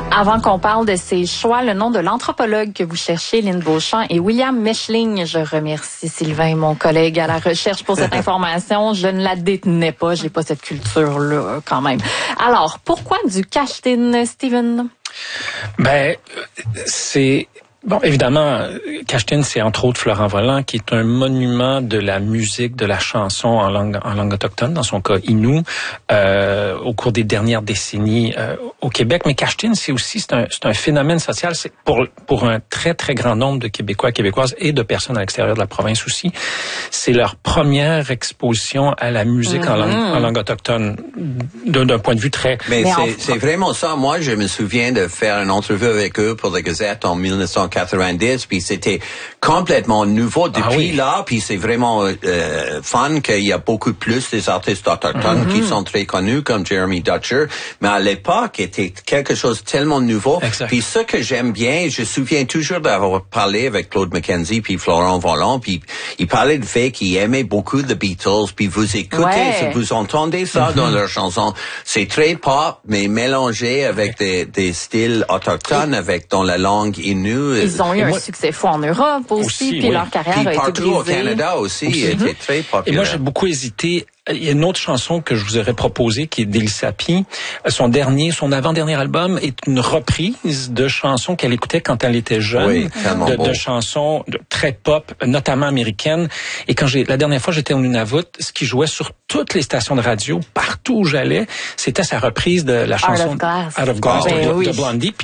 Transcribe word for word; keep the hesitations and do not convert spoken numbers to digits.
Avant qu'on parle de ces choix, le nom de l'anthropologue que vous cherchez, Lynn Beauchamp, est William Mechling. Je remercie Sylvain, mon collègue à la recherche, pour cette information. Je ne la détenais pas, j'ai pas cette culture-là quand même. Alors, pourquoi du Caxton, Steven? Ben, c'est... Bon, évidemment, Caxton, c'est entre autres Florent Volant, qui est un monument de la musique, de la chanson en langue en langue autochtone, dans son cas Innu, euh, au cours des dernières décennies euh, au Québec. Mais Caxton, c'est aussi c'est un c'est un phénomène social. C'est pour pour un très très grand nombre de Québécois, Québécoises et de personnes à l'extérieur de la province aussi. C'est leur première exposition à la musique mm-hmm. en langue en langue autochtone, d'un, d'un point de vue très. Mais, Mais c'est en... c'est vraiment ça. Moi, je me souviens de faire une entrevue avec eux pour la Gazette en dix-neuf cent quatre-vingt-dix, puis c'était complètement nouveau depuis ah oui. là, puis c'est vraiment euh, fun qu'il y a beaucoup plus des artistes autochtones mm-hmm. qui sont très connus, comme Jeremy Dutcher, mais à l'époque, c'était quelque chose de tellement nouveau. Exact. Puis ce que j'aime bien, je me souviens toujours d'avoir parlé avec Claude McKenzie puis Florent Volant, puis il parlait du fait qu'il aimait beaucoup The Beatles, puis vous écoutez, ouais. vous entendez ça mm-hmm. dans leurs chansons. C'est très pop, mais mélangé avec ouais. des, des styles autochtones, avec dans la langue Innu. Ils ont eu moi, un succès fou en Europe aussi, aussi puis oui. leur carrière puis a été brisée. Partout au Canada aussi, aussi. était très populaire. Et moi, j'ai beaucoup hésité. Il y a une autre chanson que je vous aurais proposée qui est d'Elisapi. Son dernier, son avant-dernier album est une reprise de chansons qu'elle écoutait quand elle était jeune, oui, de, de chansons de, très pop, notamment américaines. Et quand j'ai la dernière fois j'étais au Nunavut, ce qui jouait sur toutes les stations de radio, partout où j'allais, c'était sa reprise de la chanson Out of Glass, Out of Glass ben de, oui. de Blondie.